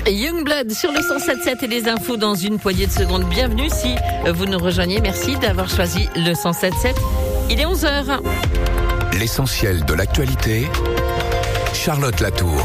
Youngblood sur le 107.7 et les infos dans une poignée de secondes. Bienvenue si vous nous rejoignez. Merci d'avoir choisi le 107.7. Il est 11h. L'essentiel de l'actualité, Charlotte Latour.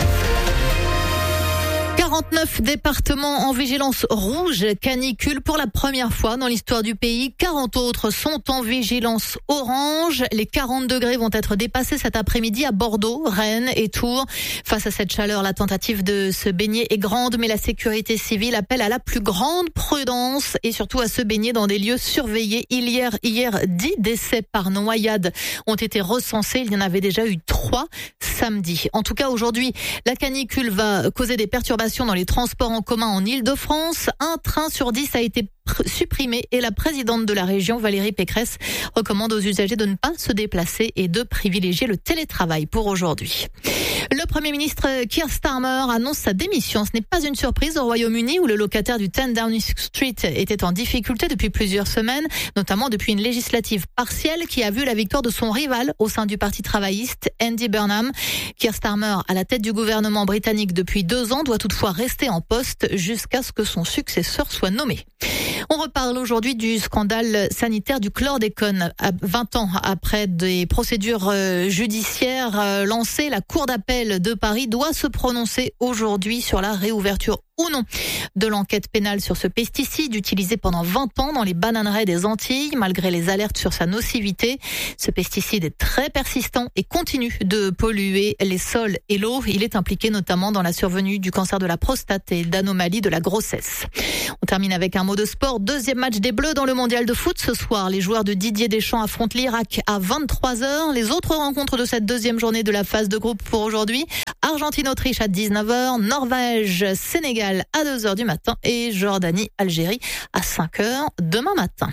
49 départements en vigilance rouge canicule pour la première fois dans l'histoire du pays. 40 autres sont en vigilance orange. Les 40 degrés vont être dépassés cet après-midi à Bordeaux, Rennes et Tours. Face à cette chaleur, la tentative de se baigner est grande, mais la sécurité civile appelle à la plus grande prudence et surtout à se baigner dans des lieux surveillés. Hier, 10 décès par noyade ont été recensés. Il y en avait déjà eu 3 samedi. En tout cas, aujourd'hui, la canicule va causer des perturbations dans les transports en commun en Île-de-France. Un train sur 10 a été supprimé et la présidente de la région, Valérie Pécresse, recommande aux usagers de ne pas se déplacer et de privilégier le télétravail pour aujourd'hui. Le Premier ministre Keir Starmer annonce sa démission. Ce n'est pas une surprise au Royaume-Uni où le locataire du 10 Downing Street était en difficulté depuis plusieurs semaines, notamment depuis une législative partielle qui a vu la victoire de son rival au sein du Parti travailliste, Andy Burnham. Keir Starmer, à la tête du gouvernement britannique depuis 2 ans, doit toutefois rester en poste jusqu'à ce que son successeur soit nommé. On reparle aujourd'hui du scandale sanitaire du chlordécone. 20 ans après des procédures judiciaires lancées, la Cour d'appel de Paris doit se prononcer aujourd'hui sur la réouverture ou non de l'enquête pénale sur ce pesticide utilisé pendant 20 ans dans les bananeraies des Antilles, malgré les alertes sur sa nocivité. Ce pesticide est très persistant et continue de polluer les sols et l'eau. Il est impliqué notamment dans la survenue du cancer de la prostate et d'anomalies de la grossesse. On termine avec un mot de sport. 2e match des Bleus dans le mondial de foot ce soir. Les joueurs de Didier Deschamps affrontent l'Irak à 23h. Les autres rencontres de cette 2e journée de la phase de groupe pour aujourd'hui: Argentine-Autriche à 19h, Norvège-Sénégal à 2h du matin et Jordanie-Algérie à 5h demain matin.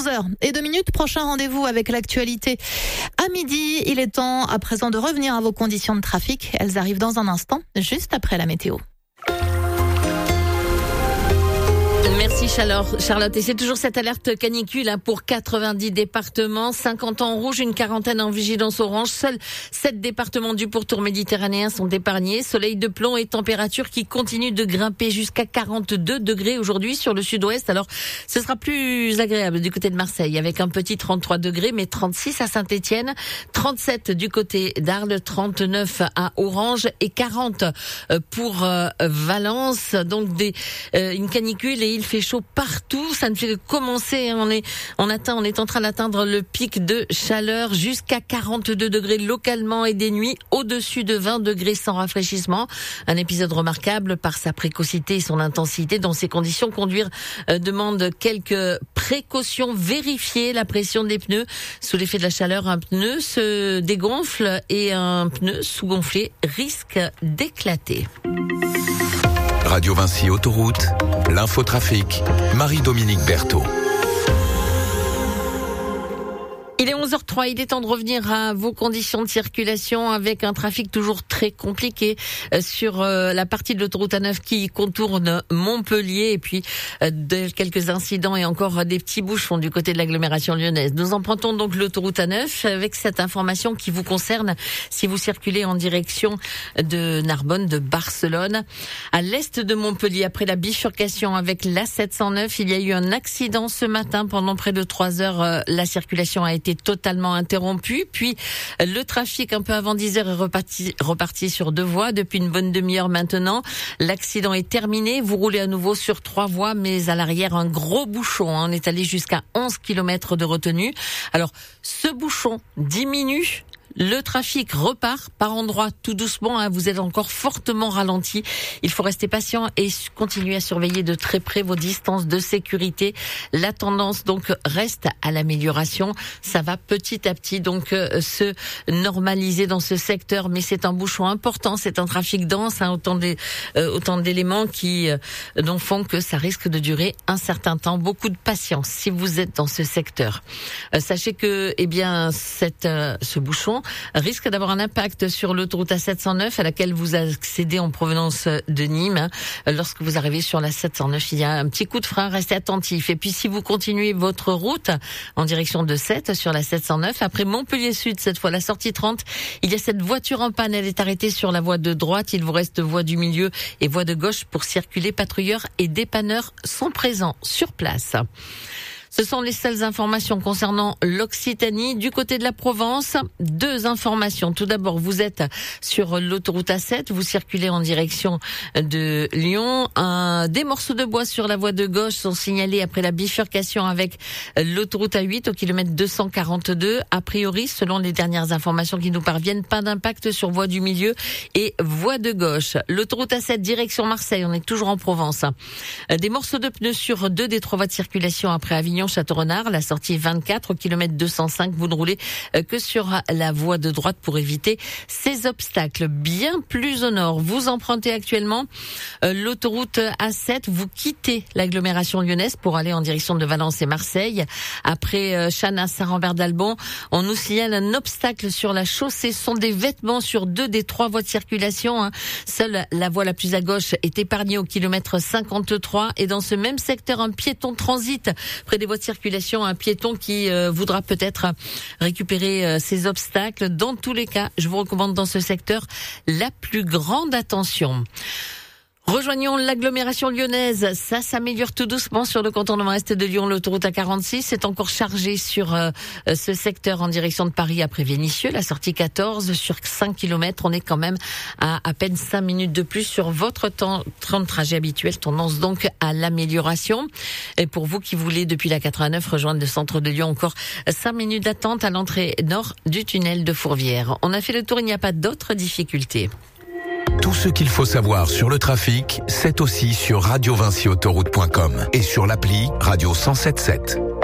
11h02, prochain rendez-vous avec l'actualité à midi. Il est temps à présent de revenir à vos conditions de trafic. Elles arrivent dans un instant, juste après la météo. Merci Charlotte. Et c'est toujours cette alerte canicule pour 90 départements, 50 en rouge, une quarantaine en vigilance orange. Seuls 7 départements du pourtour méditerranéen sont épargnés. Soleil de plomb et température qui continuent de grimper jusqu'à 42 degrés aujourd'hui sur le sud-ouest. Alors, ce sera plus agréable du côté de Marseille avec un petit 33 degrés, mais 36 à Saint-Étienne, 37 du côté d'Arles, 39 à Orange et 40 pour Valence. Donc une canicule et il fait chaud partout, ça ne fait que commencer. On est en train d'atteindre le pic de chaleur jusqu'à 42 degrés localement et des nuits au-dessus de 20 degrés sans rafraîchissement. Un épisode remarquable par sa précocité et son intensité. Dans ces conditions, conduire demande quelques précautions. Vérifier la pression des pneus. Sous l'effet de la chaleur, un pneu se dégonfle et un pneu sous-gonflé risque d'éclater. Radio Vinci Autoroute, l'infotrafic, Marie-Dominique Berthaud. Il est 11h03, il est temps de revenir à vos conditions de circulation avec un trafic toujours très compliqué sur la partie de l'autoroute A9 qui contourne Montpellier et puis quelques incidents et encore des petits bouchons du côté de l'agglomération lyonnaise. Nous empruntons donc l'autoroute A9 avec cette information qui vous concerne si vous circulez en direction de Narbonne, de Barcelone. À l'est de Montpellier, après la bifurcation avec l'A709, il y a eu un accident ce matin. Pendant près de 3 heures, la circulation a été totalement interrompu. Puis le trafic un peu avant 10h est reparti sur 2 voies depuis une bonne demi-heure maintenant. L'accident est terminé. Vous roulez à nouveau sur 3 voies, mais à l'arrière un gros bouchon. On est allé jusqu'à 11 km de retenue. Alors ce bouchon diminue. Le trafic repart par endroits tout doucement. Vous êtes encore fortement ralenti. Il faut rester patient et continuer à surveiller de très près vos distances de sécurité. La tendance donc reste à l'amélioration. Ça va petit à petit donc se normaliser dans ce secteur, mais c'est un bouchon important. C'est un trafic dense, autant d'éléments qui donc font que ça risque de durer un certain temps. Beaucoup de patience si vous êtes dans ce secteur. Sachez que ce bouchon risque d'avoir un impact sur l'autoroute A709 à laquelle vous accédez en provenance de Nîmes. Lorsque vous arrivez sur la 709, il y a un petit coup de frein, restez attentifs. Et puis si vous continuez votre route en direction de Sète sur la 709, après Montpellier Sud, cette fois la sortie 30, il y a cette voiture en panne, elle est arrêtée sur la voie de droite, il vous reste voie du milieu et voie de gauche pour circuler. Patrouilleurs et dépanneurs sont présents sur place. Ce sont les seules informations concernant l'Occitanie. Du côté de la Provence, 2 informations. Tout d'abord, vous êtes sur l'autoroute A7, vous circulez en direction de Lyon. Des morceaux de bois sur la voie de gauche sont signalés après la bifurcation avec l'autoroute A8 au kilomètre 242. A priori, selon les dernières informations qui nous parviennent, pas d'impact sur voie du milieu et voie de gauche. L'autoroute A7 direction Marseille, on est toujours en Provence. Des morceaux de pneus sur 2 des 3 voies de circulation après Avignon Château-Renard, la sortie 24 au kilomètre 205, vous ne roulez que sur la voie de droite pour éviter ces obstacles. Bien plus au nord, vous empruntez actuellement l'autoroute A7, vous quittez l'agglomération lyonnaise pour aller en direction de Valence et Marseille. Après Chanas, Saint-Rambert d'Albon, on nous signale un obstacle sur la chaussée. Ce sont des vêtements sur 2 des 3 voies de circulation. Seule la voie la plus à gauche est épargnée au kilomètre 53 et dans ce même secteur, un piéton transite près des voies de circulation, un piéton qui voudra peut-être récupérer ces obstacles. Dans tous les cas, je vous recommande dans ce secteur la plus grande attention. Rejoignons l'agglomération lyonnaise. Ça s'améliore tout doucement sur le contournement est de Lyon. L'autoroute A46 est encore chargée sur ce secteur en direction de Paris après Vénissieux. La sortie 14 sur 5 km. On est quand même à peine 5 minutes de plus sur votre temps de trajet habituel. Tendance donc à l'amélioration. Et pour vous qui voulez depuis la 89 rejoindre le centre de Lyon, encore 5 minutes d'attente à l'entrée nord du tunnel de Fourvière. On a fait le tour, il n'y a pas d'autres difficultés. Tout ce qu'il faut savoir sur le trafic, c'est aussi sur radiovinciautoroute.com et sur l'appli Radio 107.7.